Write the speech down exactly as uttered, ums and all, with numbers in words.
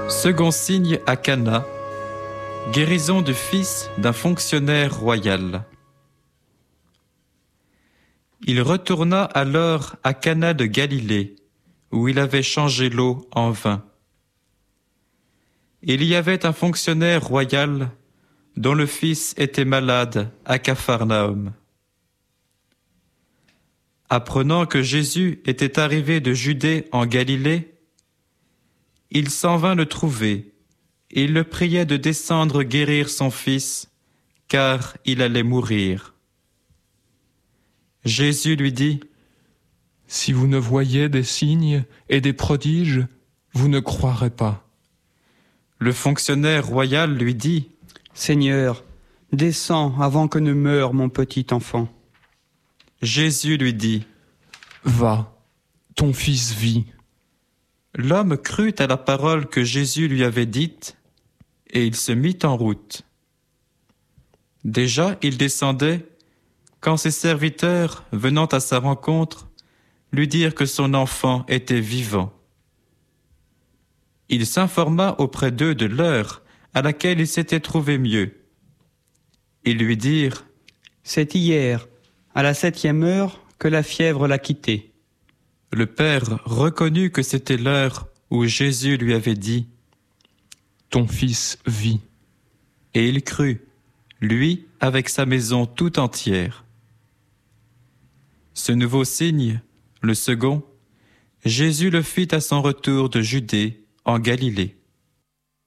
Second signe à Cana, guérison du fils d'un fonctionnaire royal. Il retourna alors à Cana de Galilée, où il avait changé l'eau en vin. Il y avait un fonctionnaire royal dont le fils était malade à Capharnaüm. Apprenant que Jésus était arrivé de Judée en Galilée, il s'en vint le trouver, et il le priait de descendre guérir son fils, car il allait mourir. Jésus lui dit : « Si vous ne voyez des signes et des prodiges, vous ne croirez pas. » Le fonctionnaire royal lui dit : « Seigneur, descends avant que ne meure mon petit enfant. » Jésus lui dit : « Va, ton fils vit. » L'homme crut à la parole que Jésus lui avait dite, et il se mit en route. Déjà il descendait, quand ses serviteurs, venant à sa rencontre, lui dirent que son enfant était vivant. Il s'informa auprès d'eux de l'heure à laquelle il s'était trouvé mieux. Ils lui dirent : « C'est hier, à la septième heure, que la fièvre l'a quitté. » Le père reconnut que c'était l'heure où Jésus lui avait dit : « Ton fils vit. » Et il crut, lui avec sa maison tout entière. Ce nouveau signe, le second, Jésus le fit à son retour de Judée en Galilée.